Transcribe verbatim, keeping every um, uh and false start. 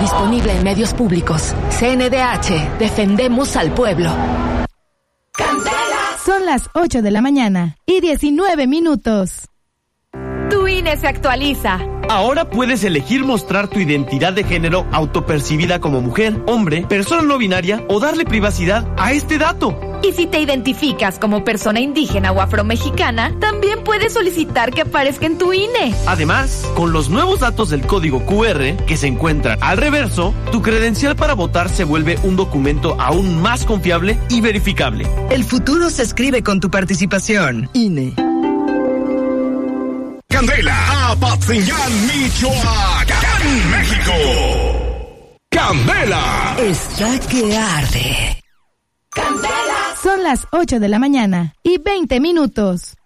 disponible en medios públicos. C N D H, defendemos al pueblo. Candela. Son las ocho de la mañana y diecinueve minutos. Tu I N E se actualiza. Ahora puedes elegir mostrar tu identidad de género autopercibida como mujer, hombre, persona no binaria o darle privacidad a este dato. Y si te identificas como persona indígena o afromexicana, también puedes solicitar que aparezca en tu I N E. Además, con los nuevos datos del código Q R que se encuentran al reverso, tu credencial para votar se vuelve un documento aún más confiable y verificable. El futuro se escribe con tu participación. I N E. Candela, Apatzingán, Michoacán, México. Candela. Está que arde. Candela. Son las ocho de la mañana y veinte minutos.